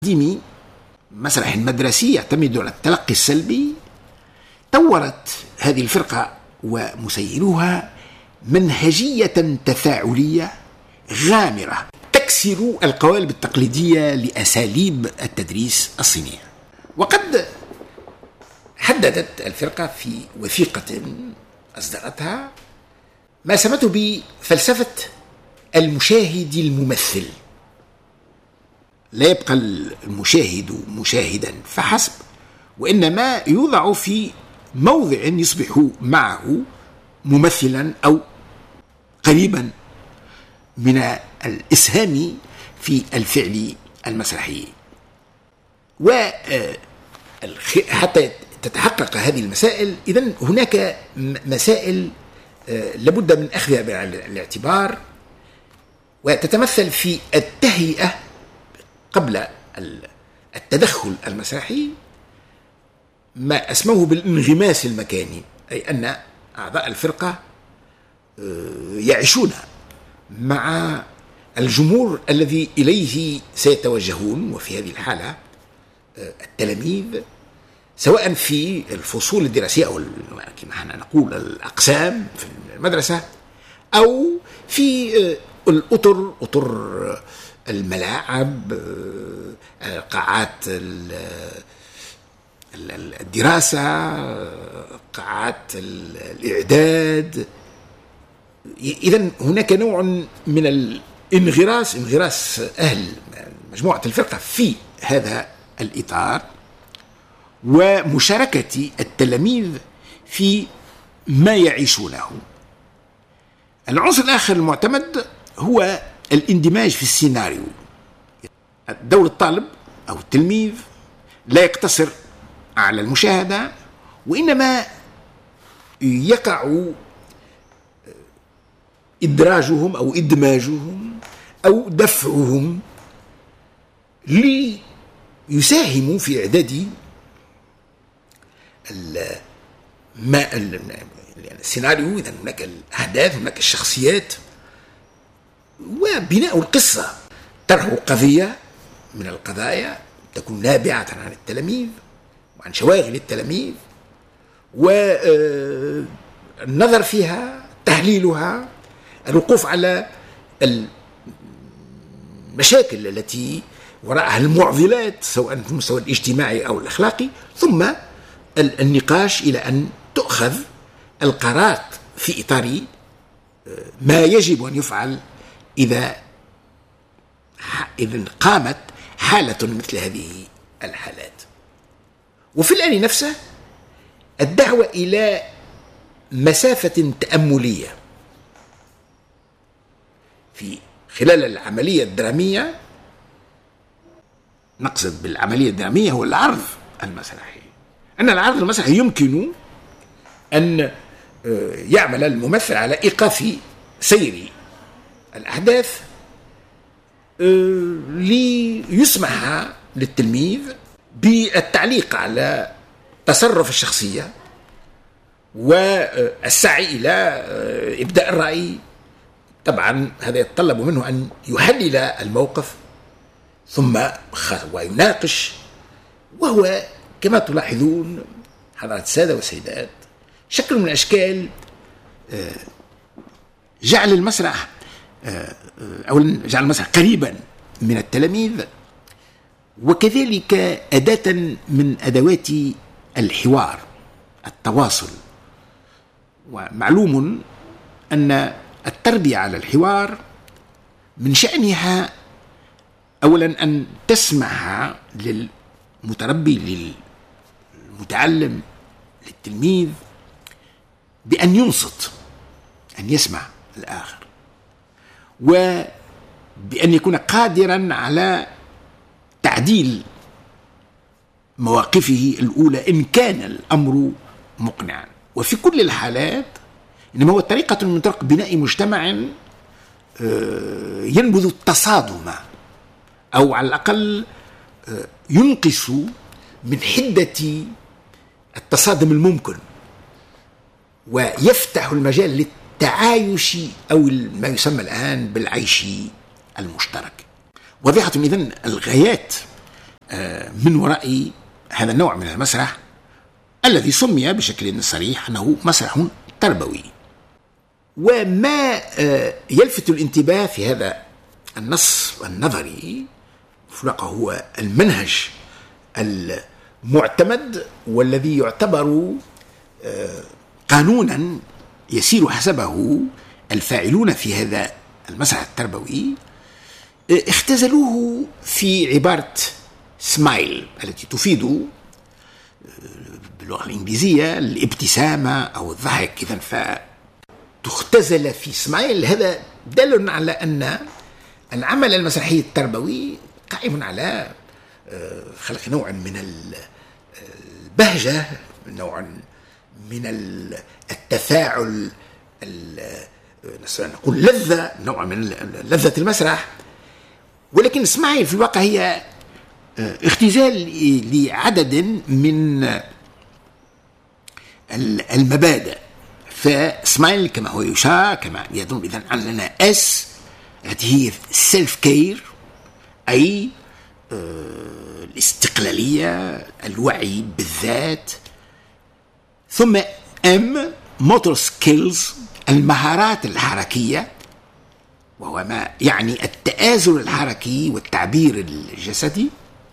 تقديم مسرح مدرسي يعتمد على التلقي السلبي. طورت هذه الفرقة ومسيروها منهجية تفاعلية غامرة تكسر القوالب التقليدية لأساليب التدريس الصينية. وقد حددت الفرقة في وثيقة أصدرتها ما سمته بفلسفة المشاهد الممثل. لا يبقى المشاهد مشاهدا فحسب، وإنما يوضع في موضع يصبح معه ممثلا أو قريبا من الإسهام في الفعل المسرحي. وحتى تتحقق هذه المسائل، إذن هناك مسائل لابد من أخذها بعين الاعتبار، وتتمثل في التهيئة قبل التدخل المسرحي، ما أسموه بالانغماس المكاني، أي أن أعضاء الفرقة يعيشون مع الجمهور الذي إليه سيتوجهون، وفي هذه الحالة التلاميذ، سواء في الفصول الدراسية أو كما نقول الأقسام في المدرسة، أو في الأطر، أطر الملاعب، قاعات الدراسة، قاعات الإعداد. إذن هناك نوع من الانغراس، انغراس أهل مجموعة الفرقة في هذا الإطار، ومشاركة التلاميذ في ما يعيشونه. العنصر الآخر المعتمد هو الاندماج في السيناريو. دور الطالب أو التلميذ لا يقتصر على المشاهدة، وإنما يقع إدراجهم أو إدماجهم أو دفعهم ليساهموا في إعداد السيناريو. إذن هناك الأحداث، هناك الشخصيات، وبناء القصة، طرح قضية من القضايا تكون نابعة عن التلاميذ وعن شواغل التلاميذ، والنظر فيها، تحليلها، الوقوف على المشاكل التي وراءها المعضلات، سواء في المستوى الاجتماعي أو الأخلاقي، ثم النقاش إلى أن تؤخذ القرارات في إطار ما يجب أن يفعل إذا قامت حالة مثل هذه الحالات. وفي الآن نفسه الدعوة إلى مسافة تأملية في خلال العملية الدرامية. نقصد بالعملية الدرامية هو العرض المسرحي. أن العرض المسرحي يمكن أن يعمل الممثل على إيقاف سير الأحداث ليسمح للتلميذ بالتعليق على تصرف الشخصية والسعي إلى إبداء الرأي. طبعا هذا يتطلب منه أن يحلل الموقف ثم ويناقش، وهو كما تلاحظون حضرات السادة والسيدات شكل من أشكال جعل المسرح قريبا من التلاميذ، وكذلك أداة من أدوات الحوار، التواصل. ومعلوم أن التربية على الحوار من شأنها أولا أن تسمح للمتربي، للمتعلم، للتلميذ بأن ينصت، أن يسمع الآخر، وبأن يكون قادرا على تعديل مواقفه الأولى إن كان الأمر مقنعا. وفي كل الحالات إنما هو طريقة من طرق بناء مجتمع ينبذ التصادم، أو على الأقل ينقص من حدة التصادم الممكن، ويفتح المجال للتعايش أو ما يسمى الآن بالعيش المشترك. واضحة إذن الغايات من وراء هذا النوع من المسرح الذي سمي بشكل صريح أنه مسرح تربوي. وما يلفت الانتباه في هذا النص النظري في الواقع هو المنهج المعتمد والذي يعتبر قانونا يسير حسبه الفاعلون في هذا المسرح التربوي. اختزلوه في عبارة سمايل التي تفيد باللغة الإنجليزية الابتسامة أو الضحك. إذن فتختزل في سمايل، هذا دل على أن العمل المسرحي التربوي قائم على خلق نوع من البهجة، نوع من التفاعل، نقول لذة، نوع من لذة المسرح. ولكن سمايل في الواقع هي اختزال لعدد من المبادئ. فسمايل كما هو يشار كما يدل إذن عندنا اس التي هي سيلف كير، أي الاستقلالية، الوعي بالذات. ثم ام موتور سكيلز، المهارات الحركية، وهو ما يعني التآزر الحركي والتعبير الجسدي.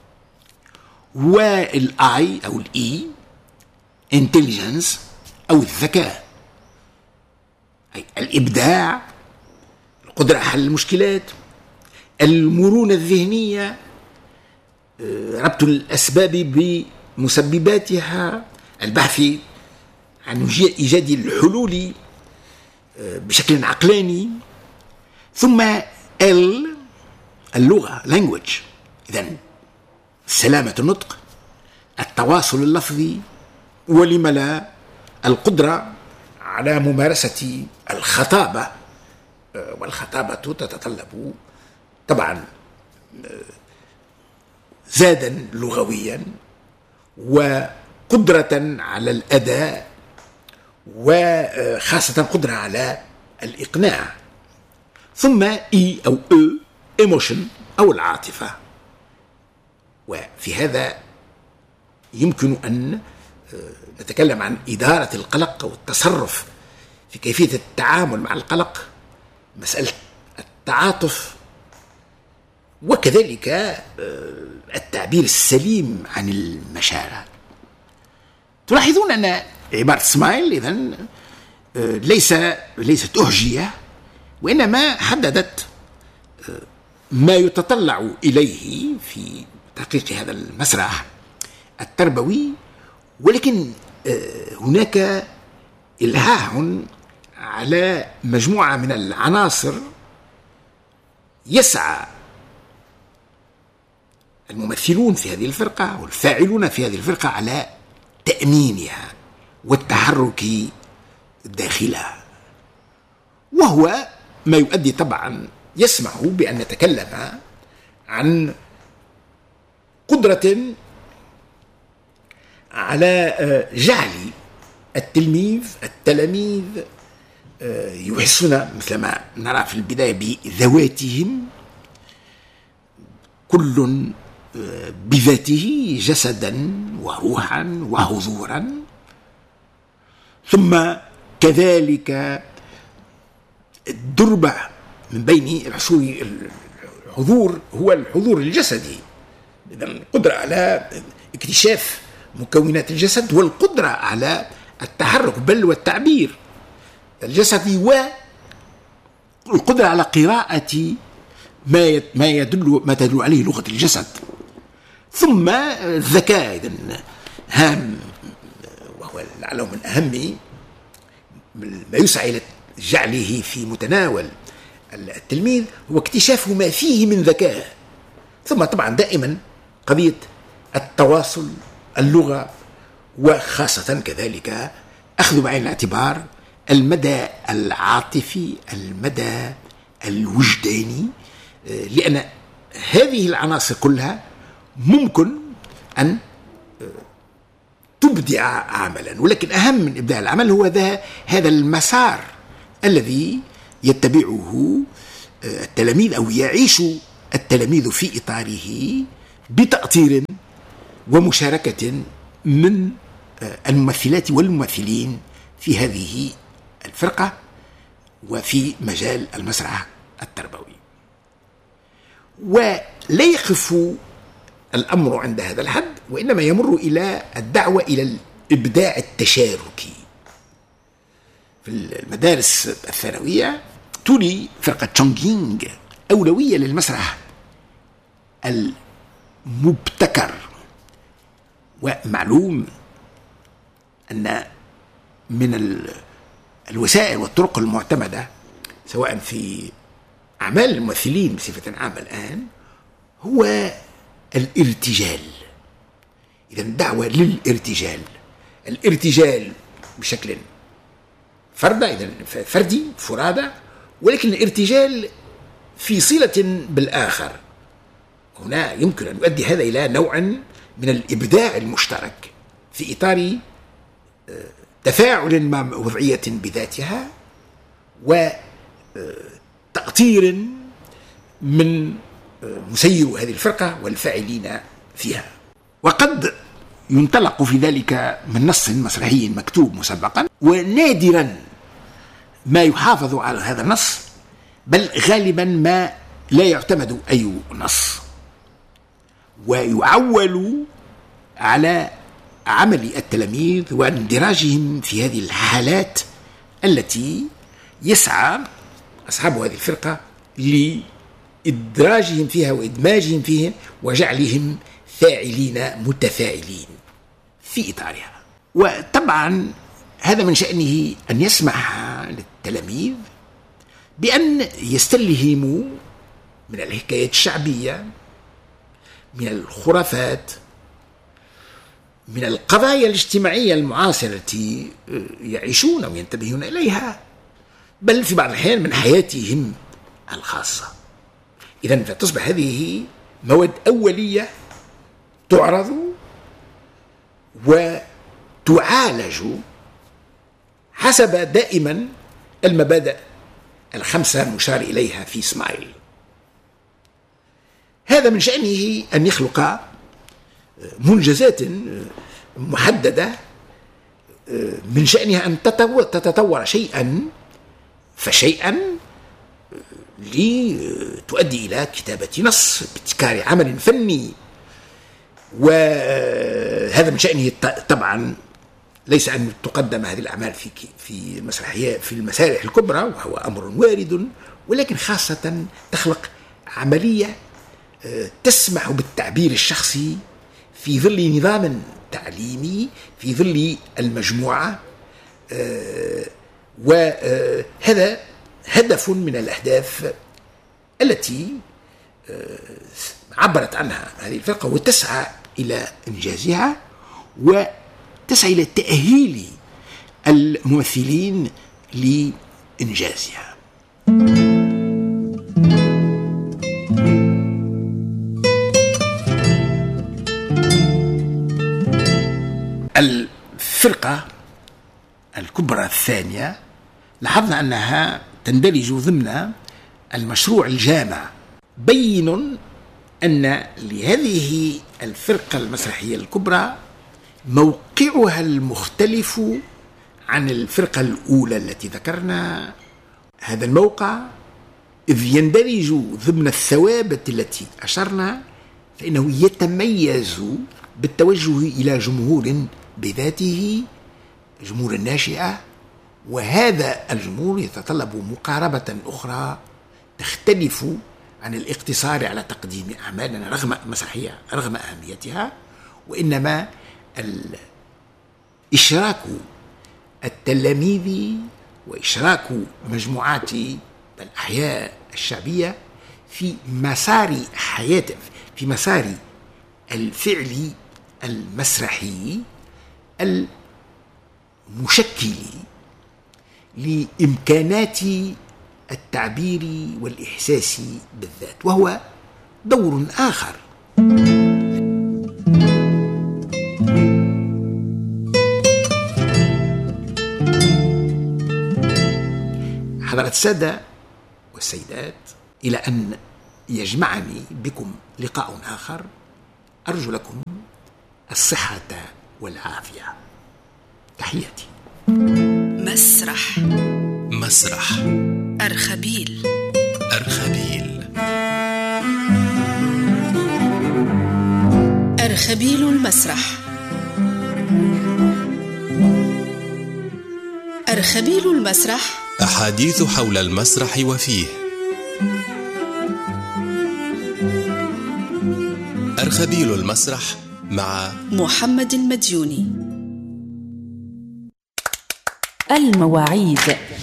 والاي أو الاي intelligence أو الذكاء، أي الإبداع، القدرة على حل المشكلات، المرونة الذهنية، ربط الأسباب بمسبباتها، البحث عن إيجاد الحلول بشكل عقلاني. ثم اللغة language، إذن سلامة النطق، التواصل اللفظي، ولم لا القدرة على ممارسة الخطابة. والخطابة تتطلب طبعا زادا لغويا وقدرة على الأداء، وخاصة قدرة على الإقناع. ثم إي أو emotion أو العاطفة. وفي هذا يمكن أن نتكلم عن إدارة القلق والتصرف في كيفية التعامل مع القلق، مسألة التعاطف، وكذلك التعبير السليم عن المشاعر. تلاحظون أن عبارة سمايل إذن ليست أهجية، وإنما حددت ما يتطلع إليه في تحقيق هذا المسرح التربوي. ولكن هناك إلحاح على مجموعة من العناصر يسعى الممثلون في هذه الفرقة والفاعلون في هذه الفرقة على تأمينها والتحرك داخلها، وهو ما يؤدي طبعا يسمح بأن نتكلم عن قدرة على جعل التلاميذ يحسون مثل ما نرى في البداية بذواتهم، كل بذاته جسدا وروحا وحضورا. ثم كذلك الدربة من بين الحضور هو الحضور الجسدي، إذن القدرة على اكتشاف مكونات الجسد والقدرة على التحرك بل والتعبير الجسدي، والقدرة على قراءة ما تدل عليه لغة الجسد. ثم الذكاء إذن هام، وهو لعله من أهم ما يسعى إلى جعله في متناول التلميذ هو اكتشاف ما فيه من ذكاء. ثم طبعا دائما قضية التواصل، اللغة، وخاصة كذلك أخذ بعين الاعتبار المدى العاطفي، المدى الوجداني، لأن هذه العناصر كلها ممكن أن تبدع عملا، ولكن أهم من إبداع العمل هو هذا المسار الذي يتبعه التلاميذ أو يعيش التلاميذ في إطاره بتأطير ومشاركة من الممثلات والممثلين في هذه الفرقة وفي مجال المسرح التربوي. ولا يقف الأمر عند هذا الحد، وإنما يمر إلى الدعوة إلى الإبداع التشاركي. في المدارس الثانوية تولي فرقة تشونغينغ أولوية للمسرح المبتكر. ومعلوم أن من الوسائل والطرق المعتمدة سواء في أعمال الممثلين بصفة عامة الآن هو الارتجال. إذا الدعوة للارتجال، الارتجال بشكل فردي فرادى، ولكن الارتجال في صلة بالآخر. هنا يمكن أن يؤدي هذا إلى نوع من الإبداع المشترك في إطار تفاعل مع وضعية بذاتها وتأطير من مسير هذه الفرقة والفاعلين فيها. وقد ينطلق في ذلك من نص مسرحي مكتوب مسبقا، ونادرا ما يحافظ على هذا النص، بل غالبا ما لا يعتمد أي نص، ويعول على عمل التلاميذ واندراجهم في هذه الحالات التي يسعى أصحاب هذه الفرقة لإدراجهم فيها وإدماجهم فيها وجعلهم فاعلين متفاعلين في إطارها. وطبعا هذا من شأنه أن يسمح للتلاميذ بأن يستلهموا من الحكايات الشعبية، من الخرافات، من القضايا الاجتماعية المعاصرة التي يعيشون أو ينتبهون إليها، بل في بعض الأحيان من حياتهم الخاصة. إذن فتصبح هذه مواد أولية تعرض وتعالج حسب دائما المبادئ الخمسة المشار إليها في سمايل. هذا من شأنه أن يخلق منجزات محددة من شأنها أن تتطور شيئا فشيئا لتؤدي إلى كتابة نص بابتكار عمل فني. وهذا من شأنه طبعا ليس أن تقدم هذه الأعمال في مسرحيات في المسارح الكبرى، وهو أمر وارد، ولكن خاصة تخلق عملية تسمح بالتعبير الشخصي في ظل نظام تعليمي، في ظل المجموعة. وهذا هدف من الأهداف التي عبرت عنها هذه الفرقة وتسعى إلى إنجازها، وتسعى إلى تأهيل الممثلين لإنجازها. الفرقة الكبرى الثانية لاحظنا أنها تندرج ضمن المشروع الجامع. بين أن لهذه الفرقة المسرحية الكبرى موقعها المختلف عن الفرقة الأولى التي ذكرنا. هذا الموقع إذ يندرج ضمن الثوابت التي أشرنا، فإنه يتميز بالتوجه إلى جمهور بذاته، جمهور الناشئة، وهذا الجمهور يتطلب مقاربة أخرى تختلف عن الاقتصار على تقديم أعمالنا رغم مسرحية رغم أهميتها، وإنما إشراك التلاميذ وإشراك مجموعات الأحياء الشعبية في مسار حياته، في مسار الفعل المسرحي المشكل لإمكانات التعبير والإحساس بالذات، وهو دور آخر. حضرات السادة والسيدات، إلى أن يجمعني بكم لقاء آخر، أرجو لكم الصحة والعافية. تحياتي. مسرح أرخبيل. أرخبيل المسرح. أرخبيل المسرح، أحاديث حول المسرح وفيه. أرخبيل المسرح مع محمد المديوني. المواعيد.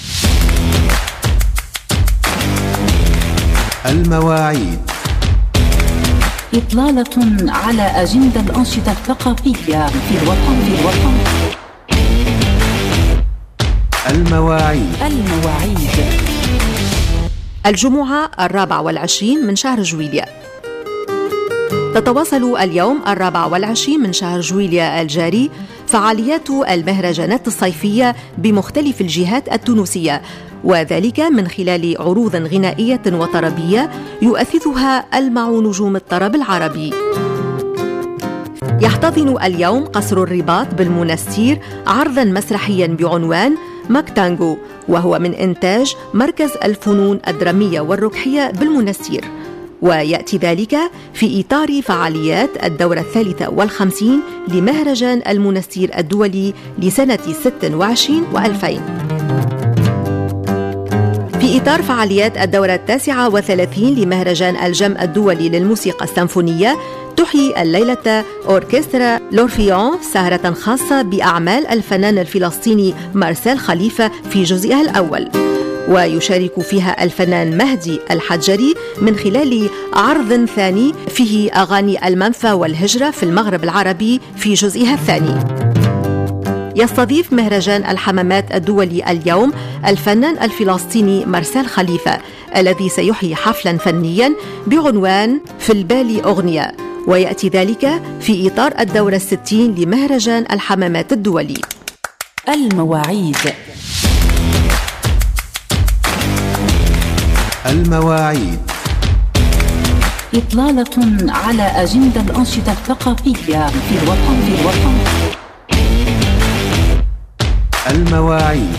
إطلالة على أجندة الأنشطة الثقافية في الوطن. المواعيد. الجمعة 24 من شهر جويلية. تتواصل اليوم 24 من شهر جويلية الجاري فعاليات المهرجانات الصيفية بمختلف الجهات التونسية، وذلك من خلال عروض غنائية وطربية يؤثثها ألمع نجوم الطرب العربي. يحتضن اليوم قصر الرباط بالمنستير عرضاً مسرحياً بعنوان ماكتانغو، وهو من إنتاج مركز الفنون الدرامية والركحية بالمنستير، ويأتي ذلك في إطار فعاليات الدورة 53 لمهرجان المنستير الدولي لسنة 26 و2000. في إطار فعاليات الدورة 39 لمهرجان الجمع الدولي للموسيقى السيمفونية، تحيي الليلة أوركسترا لورفيون سهرة خاصة بأعمال الفنان الفلسطيني مارسيل خليفة في جزئها الأول، ويشارك فيها الفنان مهدي الحجري من خلال عرض ثاني فيه أغاني المنفى والهجرة في المغرب العربي في جزئها الثاني. يستضيف مهرجان الحمامات الدولي اليوم الفنان الفلسطيني مارسيل خليفة، الذي سيحيي حفلا فنيا بعنوان في البال أغنية، ويأتي ذلك في إطار الدورة 60 لمهرجان الحمامات الدولي. المواعيد. إطلالة على أجندة الأنشطة الثقافية في الوطن. المواعيد.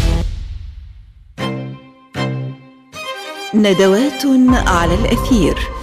ندوات على الأثير.